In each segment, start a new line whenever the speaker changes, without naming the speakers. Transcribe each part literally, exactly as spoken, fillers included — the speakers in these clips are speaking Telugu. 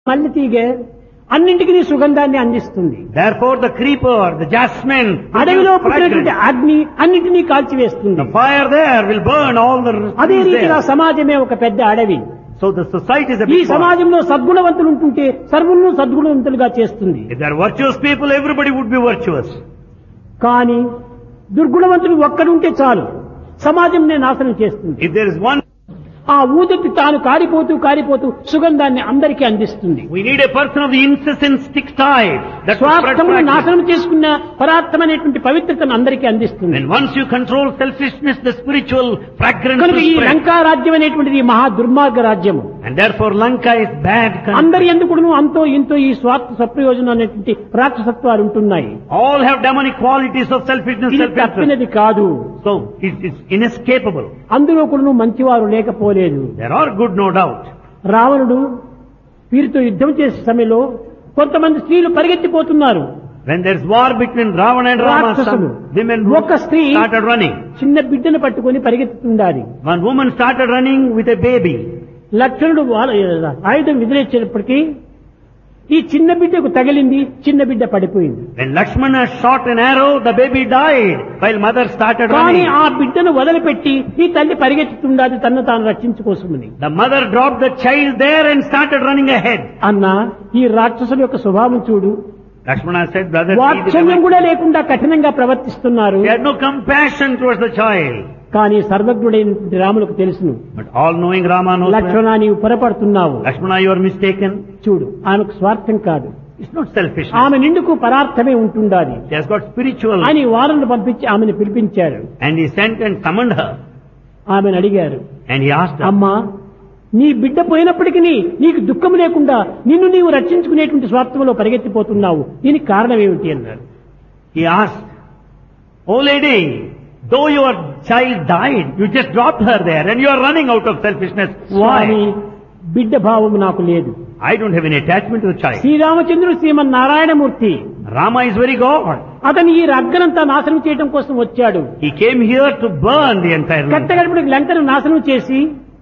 మల్లితీగ అన్నింటికి సుగంధాన్ని అందిస్తుంది.
Therefore the creeper, the jasmine,
అడవిలో పుట్టినటువంటి అగ్ని అన్నింటినీ కాల్చివేస్తుంది.
the fire there will burn all the
అదే
trees
రీతిగా
there.
సమాజమే ఒక పెద్ద అడవి.
So the society is a
ఈ
big forest.
సమాజంలో సద్గుణవంతులు ఉంటుంటే సర్వులను సద్గుణవంతులుగా చేస్తుంది.
If there are virtuous people, everybody would be virtuous.
కానీ దుర్గుణవంతులు ఒక్కడుంటే చాలు సమాజంనే నాశనం చేస్తుంది.
If there is one,
ఆ ఊదతి తాను కారిపోతూ కారిపోతూ సుగంధాన్ని అందరికీ అందిస్తుంది.
we need a person of the incessant stick type. That
స్వార్థమును నాశనం చేసుకున్న పరార్థమైనటువంటి పవిత్రతను అందరికీ అందిస్తుంది.
And once you control selfishness, the spiritual fragrance
కనుక
will
ఈ
spread.
లంకా రాజ్యం అనేటువంటిది మహా దుర్మార్గ రాజ్యము.
And therefore Lanka is bad country.
అందరి ఎందుకును అంతో ఇంతో ఈ స్వార్థ సప్రయోజనం అనేటువంటి రాక్షసత్వాలు ఉంటున్నాయి.
All have demonic qualities of selfishness,
ఇది
self-interest.
తప్పినది కాదు.
So it is inescapable.
అందులో కూడా మంచివారు లేకపోలేదు.
There are good, no doubt.
రావణుడు వీరితో యుద్ధం చేసే సమయంలో కొంతమంది స్త్రీలు పరిగెత్తిపోతున్నారు.
When there is war between Ravana and Rama,
రాక్షసులు.
some women
ఒక స్త్రీ
started running.
చిన్న బిడ్డను పట్టుకొని పరిగెత్తుతుండాలి.
One woman started running with a baby.
లక్ష్మణుడు వాళ్ళ ఆయుధం విదిలేసేటప్పటికీ ఈ చిన్న బిడ్డకు తగిలింది, చిన్న బిడ్డ పడిపోయింది.
When Lakshmana shot an arrow, the baby died while mother started
కానీ
running.
ఆ బిడ్డను వదిలిపెట్టి ఈ తల్లి పరిగెత్తుతుండాలి తన్ను తాను రక్షించుకోసమని.
The mother dropped the child there and started running ahead.
అన్నా ఈ రాక్షసుల యొక్క స్వభావం చూడు.
Lakshmana said, brother, see the
వాత్సల్యం
demon.
కూడా లేకుండా కఠినంగా ప్రవర్తిస్తున్నారు.
He had no compassion towards the child.
కానీ సర్వజ్ఞుడైనటువంటి రాములకు తెలుసును.
But all-knowing Rama knows that.
లక్ష్మణ నీవు పొరపడుతున్నావు.
Lakshmana, you are mistaken.
చూడు ఆమెకు స్వార్థం కాదు,
It's not selfishness.
ఆమె నిండుకు పరార్థమే ఉంటుండాలి
She has got spiritual.
అని వారను పంపించి ఆమెను పిలిపించారు.
And he sent and summoned her.
ఆమెను అడిగారు,
And he asked her,
అమ్మా నీ బిడ్డ పోయినప్పటికీ నీకు దుఃఖం లేకుండా నిన్ను నీవు రక్షించుకునేటువంటి స్వార్థంలో పరిగెత్తిపోతున్నావు, దీనికి కారణం ఏమిటి అన్నారు.
he asked, oh lady, though your child died, you just dropped her there and you are running out of selfishness.
Swamy
Why?
బిడ్డ భావం నాకు లేదు.
I don't have any attachment to the child.
శ్రీరామచంద్రుడు Srimannarayanamurthy
Rama is very God.
అతను ఈ రగ్గనంతా నాశనం చేయడం కోసం వచ్చాడు.
He came here to burn the entire land.
కట్టగడపడికి లంకను నాశనం చేసి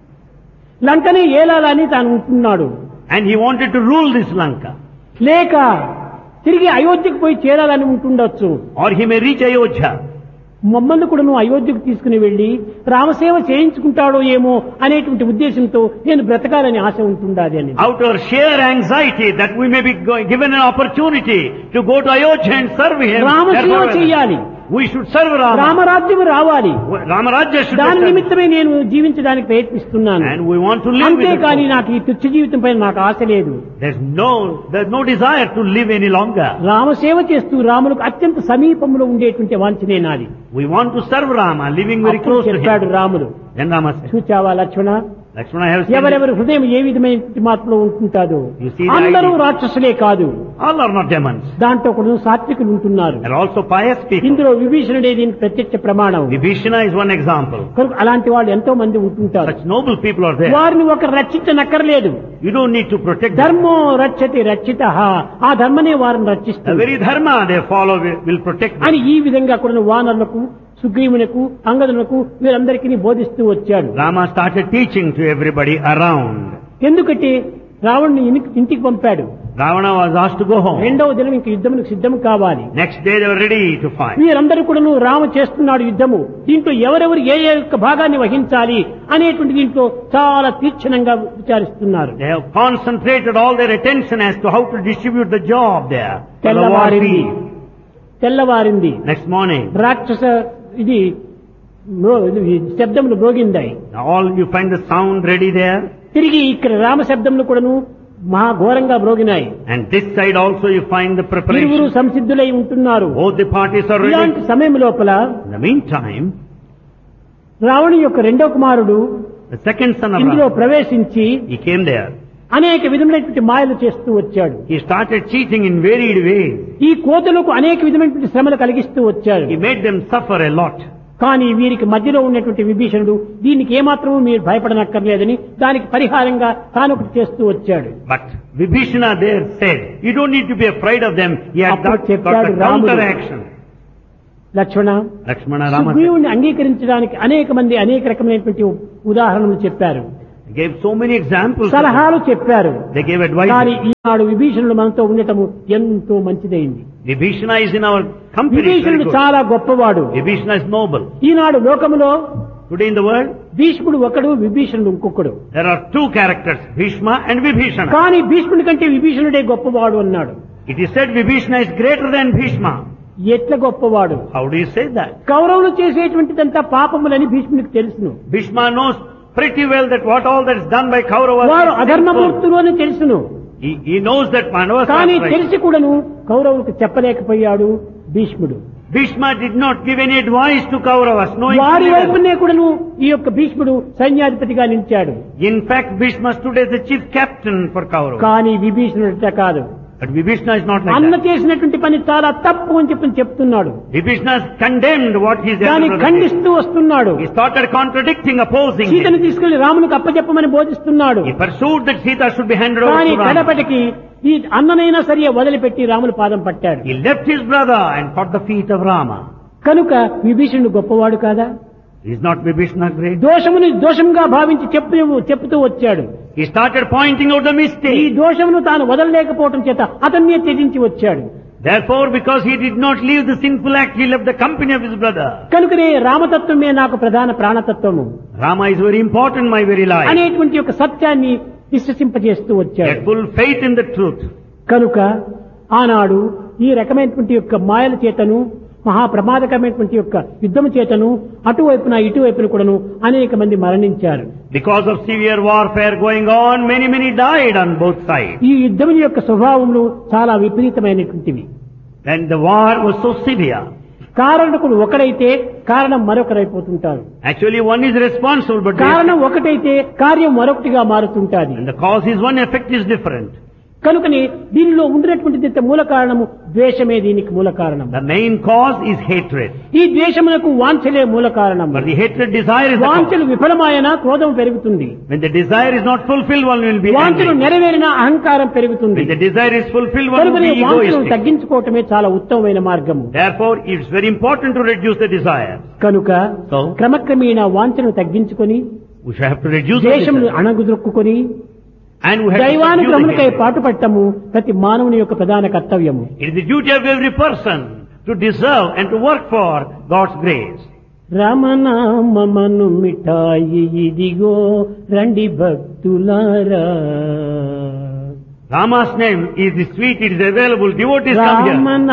లంకని ఏలాలని తాను ఉంటున్నాడు.
And he wanted to rule this Lanka.
లేక తిరిగి అయోధ్యకు పోయి చేరాలని ఉంటుండొచ్చు.
Or he may reach Ayodhya.
మమ్మల్ని కూడా నువ్వు అయోధ్యకు తీసుకుని వెళ్లి రామసేవ చేయించుకుంటాడో ఏమో అనేటువంటి ఉద్దేశంతో నేను బ్రతకాలని ఆశ ఉంటుండాలి అని.
Out of sheer anxiety that we may be go- given an opportunity to go to Ayodhya and serve him.
రామసేవ
Therefore,
చేయాలి,
we should serve Rama.
రామరాజ్యం రావాలి,
Ramarajya should
దాని
be served.
నిమిత్తమే నేను జీవించడానికి ప్రయత్నిస్తున్నాను.
And we want to live with
అంతేకాని
it.
నాకు ఈ తుచ్చ జీవితం పైన నాకు ఆశ లేదు.
There's no, there's no desire to live any longer.
రామసేవ చేస్తూ రాములకు అత్యంత సమీపంలో ఉండేటువంటి వాంఛనే నాది.
We want to serve Rama, living very
అప్పుడు
close to
చెప్పాడు
him.
రాముడు,
Then Rama said,
చూచావా Lakshmana,
Lakshmana, I have seen
ఎవరెవరి హృదయం ఏ విధమైన మార్పులో ఉంటుంటాదో
You see the
అందరూ
idea.
రాక్షసులే కాదు,
all are not demons.
దాంట్లో కూడా సాత్వికులు ఉంటున్నారు.
There are also pious people.
ఇందులో విభీషణుడే దీనికి ప్రత్యక్ష ప్రమాణం.
Vibhishana is one example.
కనుక అలాంటి వాళ్ళు ఎంతో మంది ఉంటుంటారు.
Such noble people are there.
వారిని ఒక రక్షించనక్కర్లేదు.
You don't need to protect them.
ధర్మో రక్షతి రక్షిత, ఆ ధర్మనే వారిని
The
రక్షిస్తుంది
very dharma they follow will will protect them.
అని ఈ విధంగా కూడా వానరులకు సుగ్రీవునకు అంగదులకు వీరందరికీ బోధిస్తూ వచ్చాడు.
Rama started teaching to everybody around.
ఎందుకంటే రావణ్ణి ఇనికి- ఇంటికి పంపాడు.
Ravana was asked to go home.
రెండవ దినం ఇంక యుద్ధమునికి సిద్ధం కావాలి.
Next day they were ready to fight.
వీరందరూ కూడా రామ చేస్తున్నాడు యుద్ధము, దీంట్లో ఎవరెవరు ఏ ఏ యొక్క భాగాన్ని వహించాలి అనేటువంటి దీంట్లో చాలా తీక్షణంగా విచారిస్తున్నారు.
They have concentrated all their attention as to how to distribute the job there. for the war
తెల్లవారింది
field.
తెల్లవారింది
Next morning,
రాక్షస ఇది మ్రో- ఇది శబ్దములు మ్రోగిందాయి.
now all you find the sound ready there.
తిరిగి ఇక్కడ రామ శబ్దములు కూడాను మహా ఘోరంగా మ్రోగినాయి.
And this side also you find the
ఇరువురు
preparation.
సంసిద్ధులై ఉంటున్నారు.
Both the parties are
ఇలాంటి
ready.
సమయం లోపల
In the meantime,
రావణి యొక్క రెండో కుమారుడు
the second son of
ఇందులో
Rama,
ప్రవేశించి
he came there.
అనేక విధమైనటువంటి మాయలు చేస్తూ వచ్చాడు.
He started cheating in varied ways.
ఈ కోతలకు అనేక విధమైనటువంటి శ్రమలు కలిగిస్తూ వచ్చాడు.
He made them suffer a lot.
కానీ వీరికి మధ్యలో ఉన్నటువంటి విభీషణుడు దీనికి ఏమాత్రమూ మీరు భయపడనక్కర్లేదని దానికి పరిహారంగా తానొకటి చేస్తూ వచ్చాడు.
But Vibhishana there said, you don't need to be afraid of them. He had
అప్పుడు
got, got
చెప్పాడు
a
రాముడు,
counteraction.
లక్ష్మణ,
Lakshmana Rama said,
సుగ్రీవుని అంగీకరించడానికి అనేక మంది అనేక రకమైనటువంటి ఉదాహరణలు చెప్పారు.
Gave so many examples.
సలహాలు చెప్పారు.
They gave advice.
కానీ ఈనాడు విభీషణుడు మనతో ఉండటము ఎంతో మంచిదైంది.
Vibhishana is in our company.
విభీషణుడు చాలా గొప్పవాడు.
Vibhishana is noble.
ఈనాడు లోకములో
Today in the world,
భీష్ముడు ఒకడు, విభీషణుడు ఇంకొకడు.
there are two characters, Bhishma and Vibhishana.
కానీ భీష్ముడి కంటే విభీషణుడే గొప్పవాడు అన్నాడు.
It is said Vibhishana is greater than Bhishma.
ఎట్ల గొప్పవాడు?
How do you say that?
కౌరవులు చేసేటువంటిదంతా పాపములని భీష్మునికి తెలుసును.
Bhishma knows pretty well that what all that is done by Kauravas
వారు
is
అధర్మమూర్తులు అని తెలుసును.
He, he knows that Pandavas
కానీ
are right.
తెలిసి కూడాను కౌరవులకు చెప్పలేకపోయాడు భీష్ముడు.
Bhishma did not give any advice to Kauravas, knowing
వారి
fully well.
వైపునే కూడాను ఈ యొక్క భీష్ముడు సైన్యాధిపతిగా నిలిచాడు.
In fact, Bhishma stood as the chief captain for Kauravas.
కానీ విభీషణుడు కాదు.
But Vibhishana is not like
అన్న
that.
చేసినటువంటి పని చాలా తప్పు అని చెప్పి చెప్తున్నాడు.
Vibhishana has condemned what his
దాన్ని
elder brother did.
ఖండిస్తూ వస్తున్నాడు.
He started contradicting, opposing
సీతను
him.
తీసుకెళ్లి రామునికి అప్పచెప్పమని బోధిస్తున్నాడు.
He pursued that Sita should be handed over
కానీ
to Rama.
కడపటికి ఈ అన్ననైనా సరే వదిలిపెట్టి రాముల పాదం పట్టాడు.
He left his brother and caught the feet of Rama.
కనుక విభీషణుడు గొప్పవాడు కాదా?
Is not Vibhishana great?
దోషముని దోషంగా భావించి చెప్పు చెప్తూ వచ్చాడు.
He started pointing out the
ఈ
mistake.
దోషమును తాను వదలలేకపోవటం చేత అతన్నే త్యజించి వచ్చాడు.
Therefore, because he did not leave the sinful act, he left the company of his brother.
కనుకనే రామతత్వమే నాకు ప్రధాన ప్రాణతత్వము
Rama is very important, my very life.
అనేటువంటి ఒక సత్యాన్ని విశ్వసింపజేస్తూ
He
వచ్చాడు.
had full faith in the truth.
కనుక ఆనాడు ఈ రకమైనటువంటి యొక్క మాయల చేతను మహాప్రమాదకమైనటువంటి యొక్క యుద్ధము చేతను అటువైపున ఇటువైపున కూడాను అనేక మంది మరణించారు.
Because of severe warfare going on, many, many died on both sides.
ఈ యుద్ధం యొక్క స్వభావములు చాలా విపరీతమైనటువంటివి.
And the war was so severe.
కారణకుడు ఒకడైతే కారణం మరొకరైపోతుంటారు.
Actually, one is responsible, but
కారణం ఒకటైతే కార్యం మరొకటిగా మారుతుంటాది.
and the cause is one, effect is different.
కనుకని దీనిలో ఉండినటువంటి మూల కారణము ద్వేషమే దీనికి మూల కారణం.
The main cause is hatred.
ఈ ద్వేషమునకు వాంఛలే మూల కారణం.
But the hatred desire is the cause.
వాంఛలు విఫలమాయన క్రోధం పెరుగుతుంది.
When the desire is not fulfilled, one will be
వాంఛలు
angry.
నెరవేరిన అహంకారం పెరుగుతుంది.
When the desire is fulfilled, one will
కనుకనే
be
వాంఛలను
egoistic.
తగ్గించుకోవటమే చాలా ఉత్తమమైన మార్గము.
Therefore, it's very important to reduce the desire.
కనుక
So,
క్రమక్రమేణా వాంఛను తగ్గించుకొని
we should have to reduce the
ద్వేషమును
desire.
అణగుదొక్కుకొని
And we have to subdue the
దైవానుగ్రహములకై
hatred.
పాటుపట్టము ప్రతి మానవుని యొక్క ప్రధాన కర్తవ్యము.
It is the duty of every person to deserve and to work for God's grace.
రామనామమను మిఠాయి ఇదిగో రండి భక్తులారా.
Rama's name is the sweet, it is available. Devotees come here.